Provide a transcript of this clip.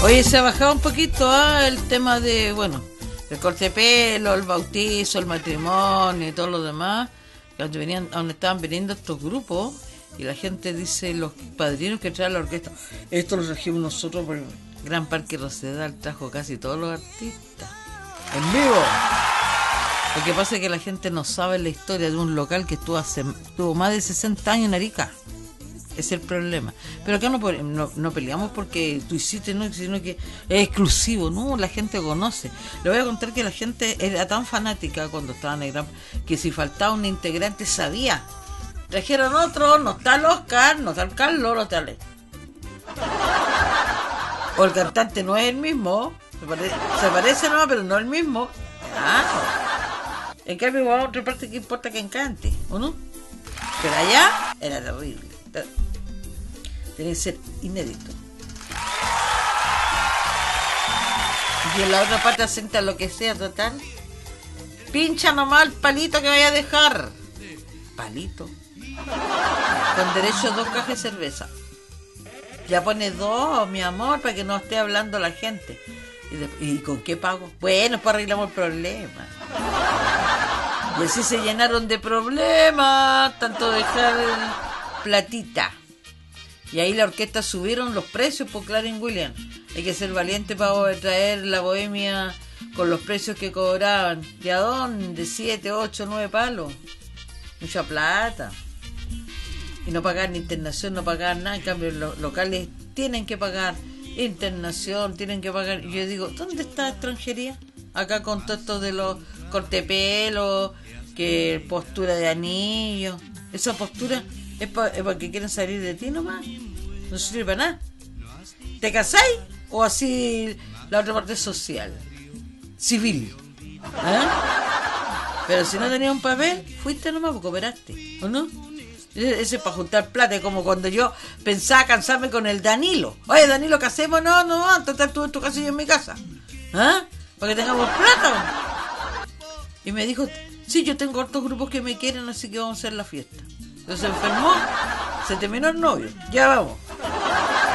Oye, se ha bajado un poquito el tema de, bueno, el corte de pelo, el bautizo, el matrimonio y todo lo demás, donde estaban viniendo estos grupos, y la gente dice, los padrinos que traen la orquesta, esto lo trajimos nosotros por el Gran Parque Rosedal, trajo casi todos los artistas, en vivo. Lo que pasa es que la gente no sabe la historia de un local que estuvo más de 60 años en Arica. Es el problema. Pero acá no peleamos porque tú hiciste, no, sino que es exclusivo, ¿no? La gente conoce. Le voy a contar que la gente era tan fanática cuando estaba en el Gran, que si faltaba un integrante sabía. Trajeron otro, no está el Oscar, no está el Carlos, no está el... O el cantante no es el mismo, se parece nomás, pero no es el mismo. Ah, en cambio va a otra parte que importa que encante, ¿o no? Pero allá era terrible. Tiene que ser inédito. Y en la otra parte asienta lo que sea, total. Pincha nomás el palito que vaya a dejar. Palito. Con derecho a 2 cajas de cerveza. Ya pone 2, mi amor, para que no esté hablando la gente. ¿Y con qué pago? Bueno, pues arreglamos el problema. Y así se llenaron de problemas, tanto dejar platita. Y ahí la orquesta subieron los precios por Clarence Williams. Hay que ser valiente para traer la bohemia con los precios que cobraban. ¿De a dónde? 7, 8, 9 palos. Mucha plata. Y no pagar ni internación, no pagar nada. En cambio, los locales tienen que pagar internación, tienen que pagar. Y yo digo, ¿dónde está extranjería? Acá con todo esto de los cortepelos, que postura de anillo. Esa postura es porque quieren salir de ti nomás. No sirve para nada. ¿Te casáis? O así la otra parte social, civil. Pero si no tenías un papel, fuiste nomás porque cooperaste, ¿o no? Ese es para juntar plata, como cuando yo pensaba cansarme con el Danilo. Oye, Danilo, ¿casemos? No, total, tú en tu casa y yo en mi casa. Para que tengamos plata. Y me dijo, sí, yo tengo otros grupos que me quieren, así que vamos a hacer la fiesta. Entonces se enfermó, se terminó el novio. Ya vamos.